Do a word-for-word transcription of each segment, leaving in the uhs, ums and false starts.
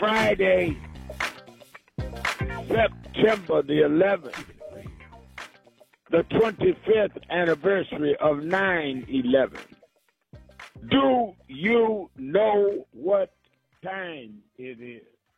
Friday, September the eleventh, the twenty-fifth anniversary of nine eleven. Do you know what time it is?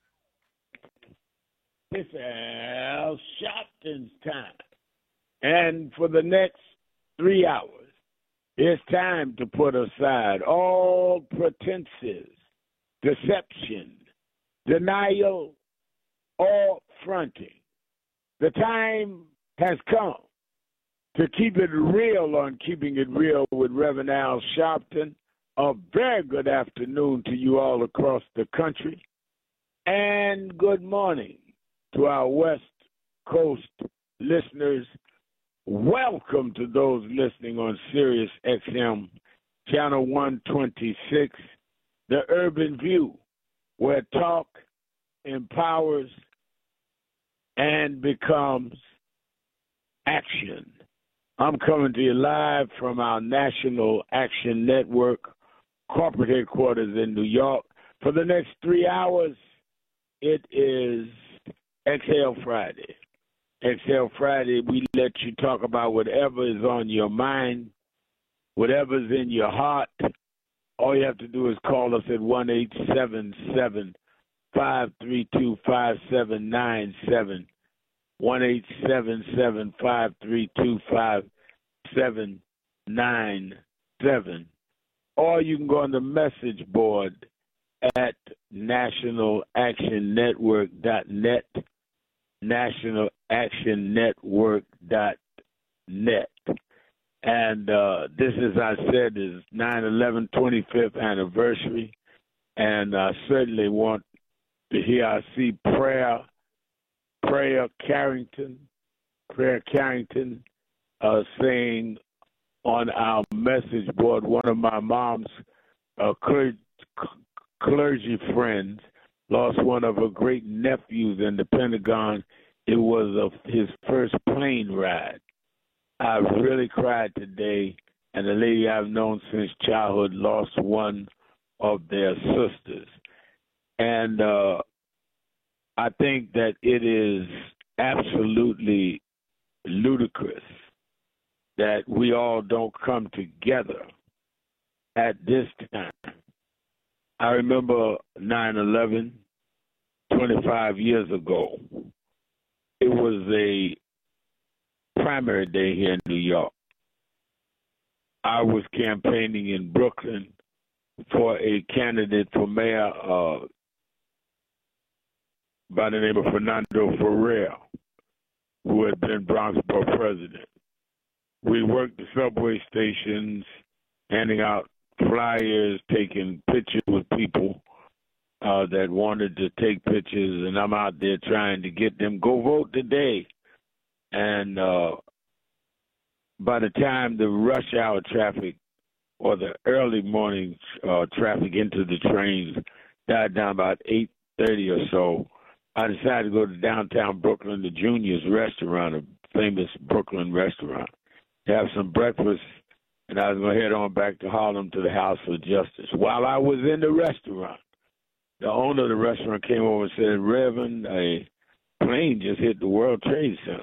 It's Al Sharpton's time. And for the next three hours, it's time to put aside all pretenses, deception, denial, or fronting. The time has come to keep it real on Keeping It Real with Reverend Al Sharpton. A very good afternoon to you all across the country. And good morning to our West Coast listeners. Welcome to those listening on Sirius X M, Channel one twenty-six, The Urban View, where talk empowers and becomes action. I'm coming to you live from our National Action Network corporate headquarters in New York. For the next three hours, it is Exhale Friday. Exhale Friday, we let you talk about whatever is on your mind, whatever's in your heart. All you have to do is call us at one eight seven seven, five three two, five seven nine seven, one eight seven seven, five three two, five seven nine seven. Or you can go on the message board at national action network dot net, national action network dot net. And uh, this, as I said, is nine eleven twenty-fifth anniversary. And I certainly want to hear, I see Prayer, Prayer Carrington, Prayer Carrington uh, saying on our message board, one of my mom's uh, clergy, clergy friends lost one of her great nephews in the Pentagon. It was a, his first plane ride. I really cried today, and the lady I've known since childhood lost one of their sisters. And uh, I think that it is absolutely ludicrous that we all don't come together at this time. I remember nine eleven, twenty-five years ago. It was a primary day here in New York. I was campaigning in Brooklyn for a candidate for mayor uh, by the name of Fernando Ferrer, who had been Bronxborough president. We worked the subway stations, handing out flyers, taking pictures with people uh, that wanted to take pictures, and I'm out there trying to get them, go vote today. And uh, by the time the rush hour traffic or the early morning uh, traffic into the trains died down about eight thirty or so, I decided to go to downtown Brooklyn, the Junior's restaurant, a famous Brooklyn restaurant, to have some breakfast, and I was going to head on back to Harlem to the House of Justice. While I was in the restaurant, the owner of the restaurant came over and said, Reverend, a plane just hit the World Trade Center.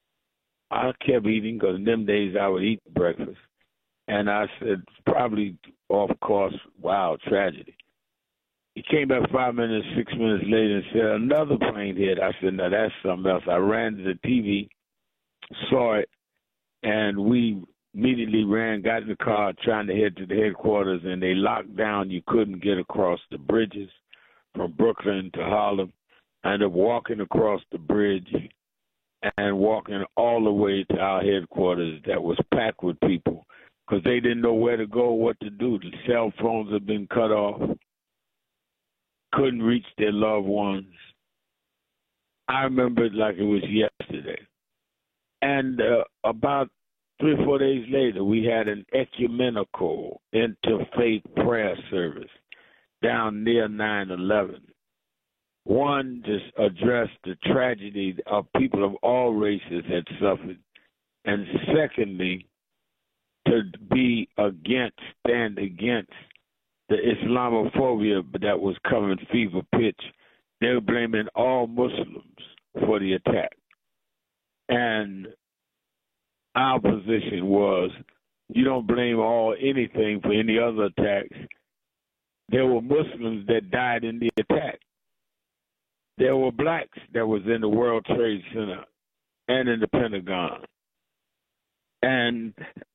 I kept eating because in them days I would eat breakfast. And I said, probably off course, wow, tragedy. He came back five minutes, six minutes later and said, another plane hit. I said, no, that's something else. I ran to the T V, saw it, and we immediately ran, got in the car, trying to head to the headquarters, and they locked down. You couldn't get across the bridges from Brooklyn to Harlem. I ended up walking across the bridge and walking all the way to our headquarters that was packed with people because they didn't know where to go, what to do. The cell phones had been cut off, couldn't reach their loved ones. I remember it like it was yesterday. And uh, about three or four days later, we had an ecumenical interfaith prayer service down near nine eleven. One, just addressed the tragedy of people of all races had suffered. And secondly, to be against, stand against the Islamophobia that was coming fever pitch they were blaming all Muslims for the attack. And our position was, you don't blame all anything for any other attacks. There were Muslims that died in the attack. There were blacks that was in the World Trade Center and in the Pentagon. And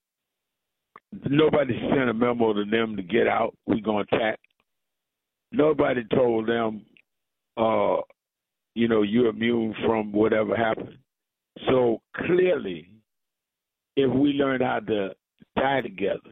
nobody sent a memo to them to get out. We're going to attack. Nobody told them, uh, you know, you're immune from whatever happened. So clearly, if we learn how to die together,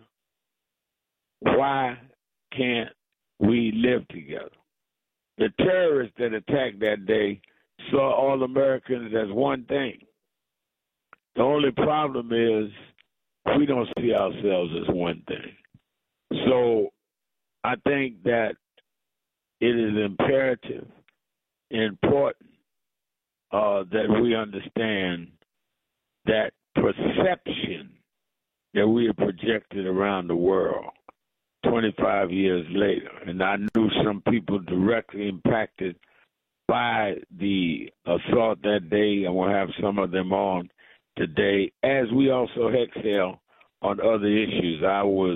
why can't we live together? The terrorists that attacked that day saw all Americans as one thing. The only problem is we don't see ourselves as one thing. So I think that it is imperative, important, uh, that we understand that perception that we have projected around the world twenty-five years later. And I knew some people directly impacted by the assault that day, and we'll have some of them on today, as we also exhale on other issues. I was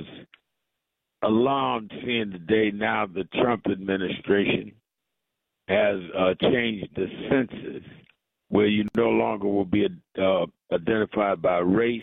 alarmed seeing today now the Trump administration has uh, changed the census where you no longer will be uh, identified by race.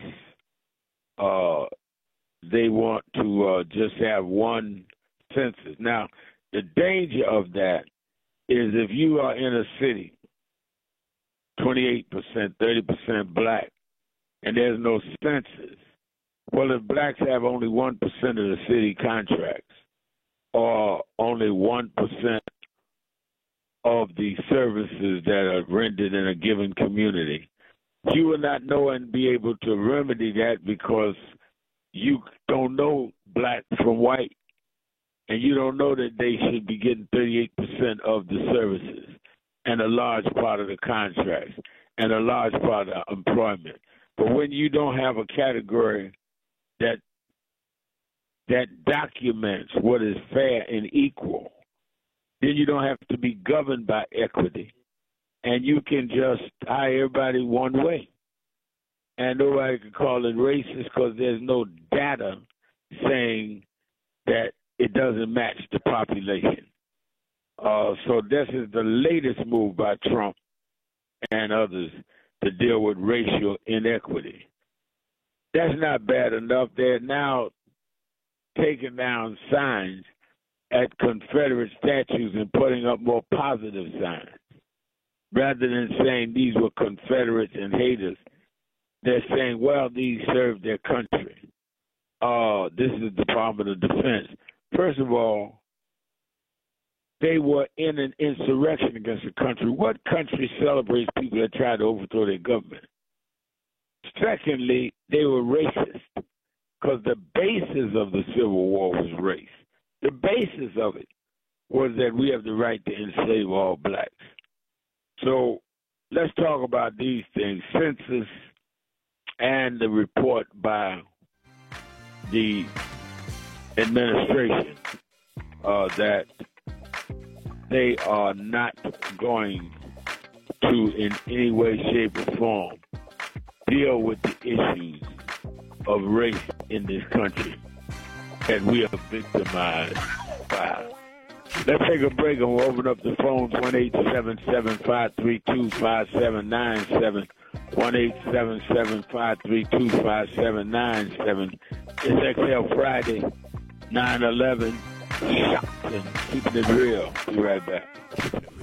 Uh, they want to uh, just have one census. Now, the danger of that is if you are in a city, twenty-eight percent, thirty percent black, and there's no census, well, if blacks have only one percent of the city contracts or only one percent of the services that are rendered in a given community, you will not know and be able to remedy that because you don't know black from white, and you don't know that they should be getting thirty-eight percent of the services and a large part of the contracts and a large part of employment. But when you don't have a category that that documents what is fair and equal, then you don't have to be governed by equity, and you can just tie everybody one way. And nobody can call it racist because there's no data saying that it doesn't match the population. Uh, so this is the latest move by Trump and others to deal with racial inequity. That's not bad enough. They're now taking down signs at Confederate statues and putting up more positive signs. Rather than saying these were Confederates and haters, they're saying, well, these served their country. Uh, this is the Department of Defense. First of all, they were in an insurrection against the country. What country celebrates people that try to overthrow their government? Secondly, they were racist because the basis of the Civil War was race. The basis of it was that we have the right to enslave all blacks. So let's talk about these things. Census and the report by the administration uh, that they are not going to, in any way, shape, or form, deal with the issues of race in this country that we are victimized by. Let's take a break and we'll open up the phones, one eight seven seven, five three two, five seven nine seven, one eight seven seven, five three two, five seven nine seven. It's Exhale Friday, nine eleven, shocked and keeping it real. Be right back.